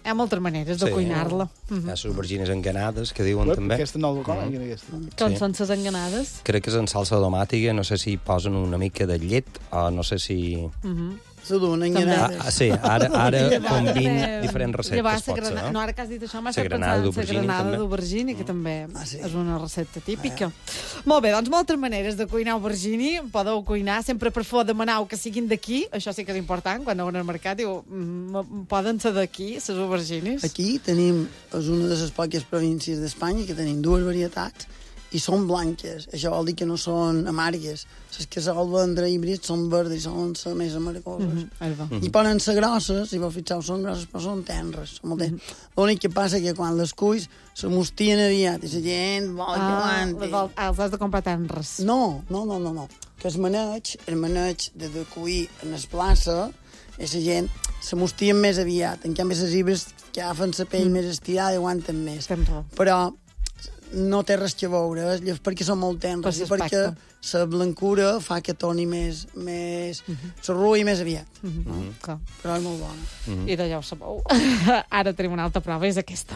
Hi ha moltes maneres de cuinar-la. Hi ha les aubergines enganades, que diuen també. Aquesta no la conec, aquesta. Com són les enganades? Crec que és en salsa domàtica, no sé si posen una mica de llet o no sé si... S'aduna enganades. Sí, ara combin diferents receptes, pot ser, no? No, ara que has dit això, m'ha fet Granada pensar en la granada d'aubergini, que també és una recepta típica. Molt bé, doncs moltes maneres de cuinar aubergini. Podeu cuinar, sempre per favor demaneu que siguin d'aquí, això sí que és important, quan aneu al mercat, diu, poden ser d'aquí, les auberginis? Aquí tenim, és una de les poques províncies d'Espanya que tenim dues varietats i són blanques. Això vol dir que no són amargues. Les que sol vendre híbrids són verdes i solen ser més amargoses. I poden ser grosses, si vos fixeu, són grosses, però són tenres. L'únic que passa que quan les cuis se mustien aviat i la gent vol que aguanti. Els has de comprar tenres. No. Que el maneig de cuir en es plaça i la gent se mustien més aviat. En canvi, les híbrids que agafen la pell més estirada i aguanten més. Però no té res a veure, perquè són molt tenres i perquè la blancura fa que torni més s'arrui més aviat. Però és molt bona. I de ja ho sabeu. Ara tenim una altra prova, és aquesta.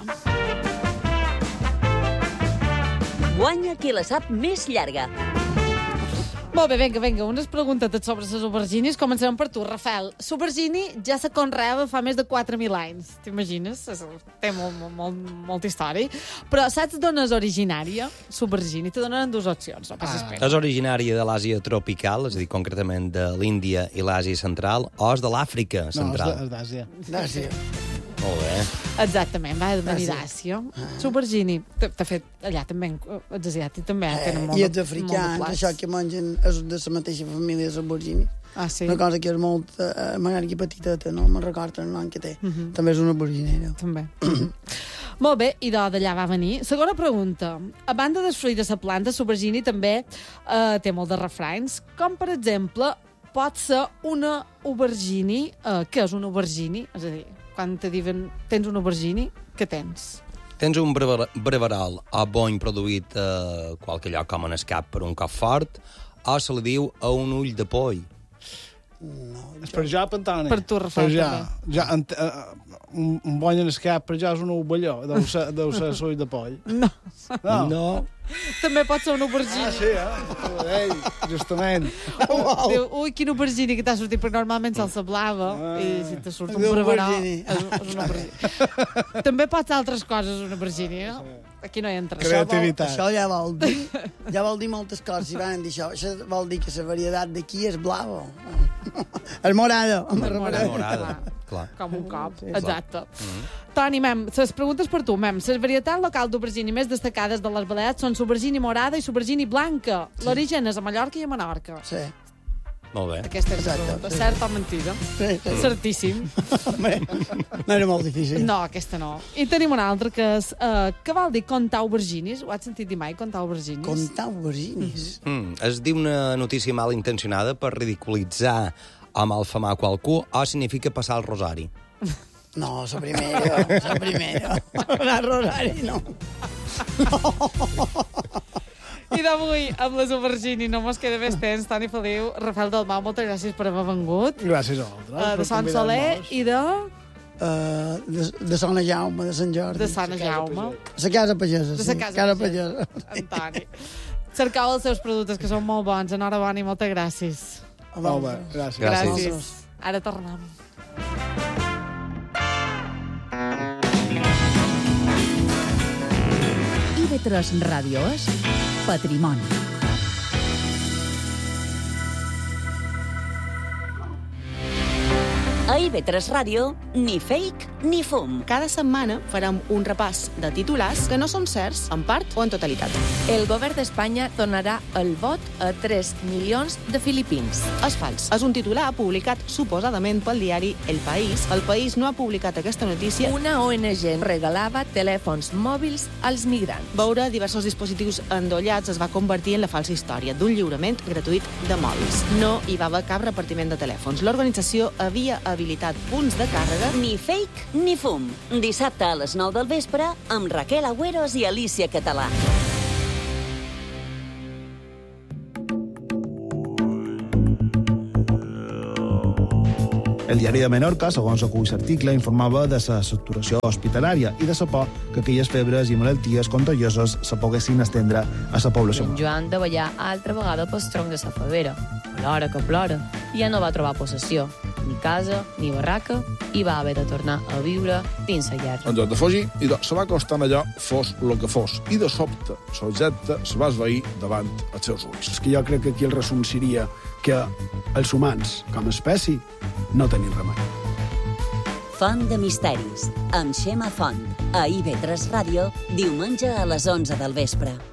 Guanya qui la sap més llarga. Molt bé, vinga, unes preguntetes sobre les aubergines. Començarem per tu, Rafael. L'aubergini ja se conreava fa més de 4.000 anys. T'imagines? Té molta història. Però saps d'on és originària l'aubergini? Te donaran dues opcions. És originària de l'Àsia tropical, és a dir, concretament de l'Índia i l'Àsia central, o és de l'Àfrica central? No, és d'Àsia. D'Àsia. Molt bé. Exactament, va venir d'Àsia. L'aubergini, de fet, allà també, els asiàtics també tenen molt de plats. I els africans, això que mengen, és de la mateixa família de l'aubergini. Ah, sí? Una cosa que és molt manera petiteta, no me'n recordo el nom que té. També és una auberginera. També. Molt bé, i d'allà va venir. Segona pregunta. A banda dels fruits de la planta, l'aubergini també té molt de refranys, com per exemple pot ser una aubergini. Què és una aubergini? És a dir, quan te diuen tens un aubergini, què tens? Tens un breverol o bony produït a qualque lloc com en escap per un cop fort, o se li diu a un ull de poll. No, és per jo, Pantone. Per tu, Rafael, també. Un bony en escap, per jo és un ovelló, deu ser l'ull de poll. No. També pot ser un aubergini. Ah, sí, Ei, justament. Diu, ui, quin aubergini que t'ha sortit, perquè normalment salsa blava, i si te surt un breverol, és un aubergini. També pot ser altres coses, un aubergini, no? Aquí no hi entra. Creativitat. Això ja vol dir moltes coses. Si van dir això vol dir que la varietat d'aquí és blava. És morada. Morada, clar. Com un cop, exacte. Toni, mem, les preguntes per tu, mem. Les varietats locals d'aubergini més destacades de les Balears són l'aubergini morada i l'aubergini blanca. L'origen és a Mallorca i a Menorca. Sí. Molt bé. Aquesta és la pregunta. Cert o mentida? Sí. Certíssim. No era molt difícil. No, aquesta no. I tenim una altra que és... què vol dir contar auberginis? Ho has sentit dir mai, contar auberginis? Contar auberginis? Es diu una notícia mal intencionada per ridiculitzar o malfamar qualcú, o significa passar el rosari. No, la primera. El rosari, no. I d'avui, amb les aubergini, no mos queda més temps. Toni Feliu, Rafael Dalmau, moltes gràcies per haver vengut. Gràcies a vosaltres. De Sant Soler i de... De Sona Jaume, de Sant Jordi. De Sant Jaume. La casa pagesa, De sí. la casa pagesa. Antoni. Cercau els seus productes, que són molt bons. Enhorabona i moltes gràcies. Molt bé, gràcies. Gràcies. Ara tornem. IB3 Ràdio és Patrimoni. A IB3 Ràdio, ni fake ni fum. Cada setmana farem un repàs de titulars que no són certs, en part o en totalitat. El govern d'Espanya donarà el vot a 3 milions de filipins. És fals. És un titular publicat suposadament pel diari El País. El País no ha publicat aquesta notícia. Una ONG regalava telèfons mòbils als migrants. Veure diversos dispositius endollats es va convertir en la falsa història d'un lliurament gratuït de mòbils. No hi va haver cap repartiment de telèfons. L'organització havia habilitat punts de càrrega. Ni fake ni fum. Dissabte a les 9 del vespre amb Raquel Agüeros i Alicia Català. El diari de Menorca, segons acull l'article, informava de la saturació hospitalària i de la por que aquelles febres i malalties contagioses se poguessin estendre a la població. En Joan de ballar altra vegada pel tronc de la favera. A l'hora que plora, ja no va trobar possessió, ni casa, ni barraca, i va haver de tornar a viure dins la llar. En lloc de fugir, se va acostant allò, fos el que fos, i de sobte l'objecte se va esvair davant els seus ulls. És que jo crec que aquí el resum seria que els humans, com a espècie, no tenim remei. Font de misteris, amb Xema Font, a IB3 Ràdio, diumenge a les 11 del vespre.